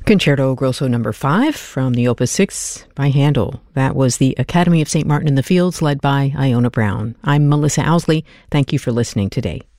Concerto Grosso No. 5 from the Opus 6 by Handel. That was the Academy of St. Martin in the Fields, led by Iona Brown. I'm Melissa Owsley. Thank you for listening today.